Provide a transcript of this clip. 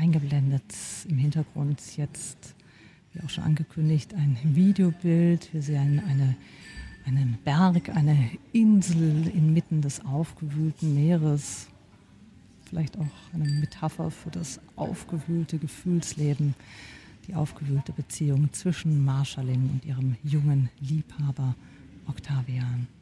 eingeblendet im Hintergrund jetzt, wie auch schon angekündigt, ein Videobild. Wir sehen einen Berg, eine Insel inmitten des aufgewühlten Meeres. Vielleicht auch eine Metapher für das aufgewühlte Gefühlsleben, die aufgewühlte Beziehung zwischen Marschallin und ihrem jungen Liebhaber Octavian.